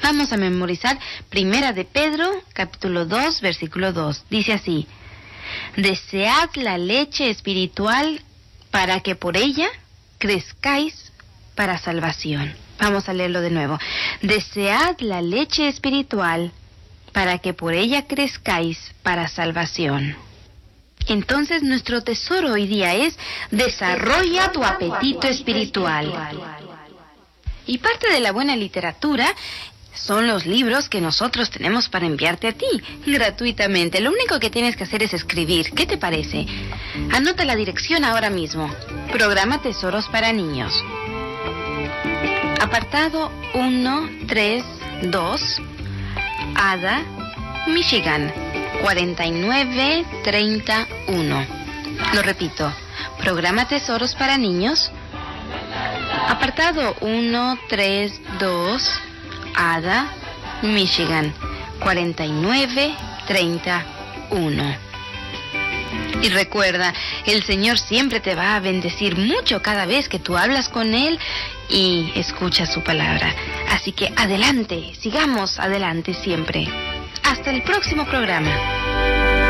Vamos a memorizar Primera de Pedro, capítulo 2, versículo 2. Dice así: desead la leche espiritual para que por ella crezcáis para salvación. Vamos a leerlo de nuevo. Desead la leche espiritual para que por ella crezcáis para salvación. Entonces nuestro tesoro hoy día es: desarrolla tu apetito espiritual. Y parte de la buena literatura son los libros que nosotros tenemos para enviarte a ti, gratuitamente. Lo único que tienes que hacer es escribir. ¿Qué te parece? Anota la dirección ahora mismo. Programa Tesoros para Niños. Apartado 132, Ada, Michigan, 4931. Lo repito. Programa Tesoros para Niños. Apartado 132, Ada, Michigan, 4931. Y recuerda, el Señor siempre te va a bendecir mucho cada vez que tú hablas con Él y escuchas su palabra. Así que adelante, sigamos adelante siempre. Hasta el próximo programa.